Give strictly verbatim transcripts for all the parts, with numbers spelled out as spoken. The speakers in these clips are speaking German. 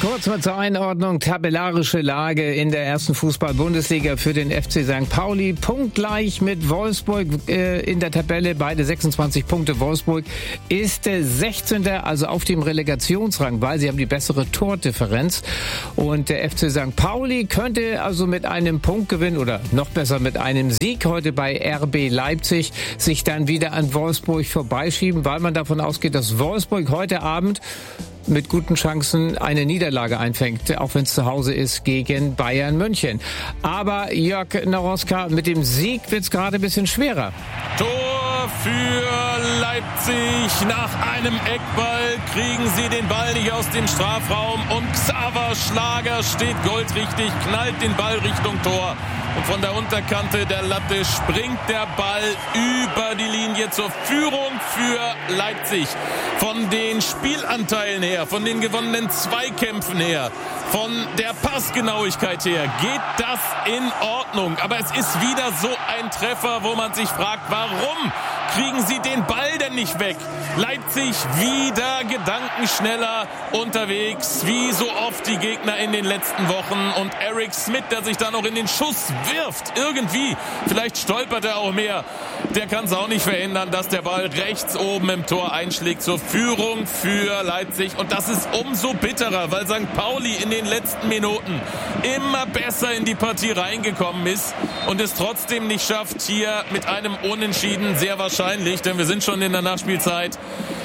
Kurz mal zur Einordnung, tabellarische Lage in der ersten Fußball-Bundesliga für den F C Sankt Pauli. Punktgleich mit Wolfsburg äh, in der Tabelle, beide sechsundzwanzig Punkte. Wolfsburg ist der sechzehnte, also auf dem Relegationsrang, weil sie haben die bessere Tordifferenz. Und der F C Sankt Pauli könnte also mit einem Punktgewinn oder noch besser mit einem Sieg heute bei R B Leipzig sich dann wieder an Wolfsburg vorbeischieben, weil man davon ausgeht, dass Wolfsburg heute Abend mit guten Chancen eine Niederlage einfängt, auch wenn es zu Hause ist gegen Bayern München. Aber Jörg Naroska, mit dem Sieg wird es gerade ein bisschen schwerer. Tor für Leipzig. Nach einem Eckball kriegen sie den Ball nicht aus dem Strafraum und Xaver Schlager steht goldrichtig, knallt den Ball Richtung Tor. Und von der Unterkante der Latte springt der Ball über die Linie zur Führung für Leipzig. Von den Spielanteilen her, von den gewonnenen Zweikämpfen her, von der Passgenauigkeit her geht das in Ordnung. Aber es ist wieder so ein Treffer, wo man sich fragt, warum kriegen sie den Ball denn nicht weg? Leipzig wieder gedankenschneller unterwegs, wie so oft die Gegner in den letzten Wochen. Und Eric Smith, der sich da noch in den Schuss wirft, irgendwie, vielleicht stolpert er auch mehr, der kann es auch nicht verhindern, dass der Ball rechts oben im Tor einschlägt zur Führung für Leipzig. Und das ist umso bitterer, weil Sankt Pauli in den letzten Minuten immer besser in die Partie reingekommen ist und es trotzdem nicht schafft, hier mit einem Unentschieden, sehr wahrscheinlich, denn wir sind schon in der Nachspielzeit,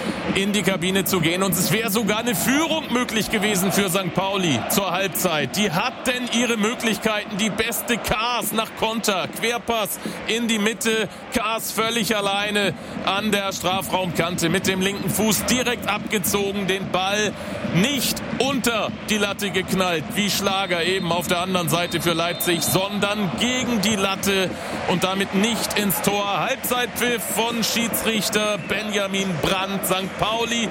in die Kabine zu gehen. Und es wäre sogar eine Führung möglich gewesen für Sankt Pauli zur Halbzeit. Die hatten ihre Möglichkeiten. Die beste Kaas nach Konter. Querpass in die Mitte. Kaas völlig alleine an der Strafraumkante mit dem linken Fuß direkt abgezogen. Den Ball nicht unter die Latte geknallt, wie Schlager eben auf der anderen Seite für Leipzig, sondern gegen die Latte und damit nicht ins Tor. Halbzeitpfiff von Schiedsrichter Benjamin Brandt. Sankt Pauli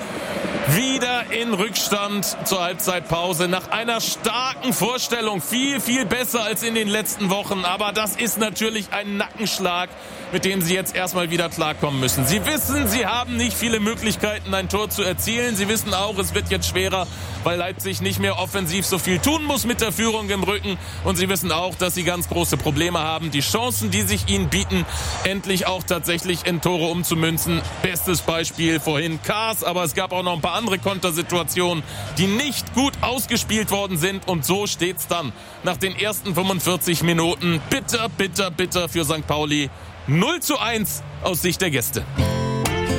wieder in Rückstand zur Halbzeitpause nach einer starken Vorstellung. Viel, viel besser als in den letzten Wochen. Aber das ist natürlich ein Nackenschlag, mit dem sie jetzt erstmal wieder klarkommen müssen. Sie wissen, sie haben nicht viele Möglichkeiten, ein Tor zu erzielen. Sie wissen auch, es wird jetzt schwerer, weil Leipzig nicht mehr offensiv so viel tun muss mit der Führung im Rücken. Und sie wissen auch, dass sie ganz große Probleme haben, die Chancen, die sich ihnen bieten, endlich auch tatsächlich in Tore umzumünzen. Bestes Beispiel vorhin Kaas, aber es gab auch noch ein paar andere Kontersituationen, die nicht gut ausgespielt worden sind. Und so steht's dann nach den ersten fünfundvierzig Minuten. Bitter, bitter, bitter für Sankt Pauli. null zu eins aus Sicht der Gäste.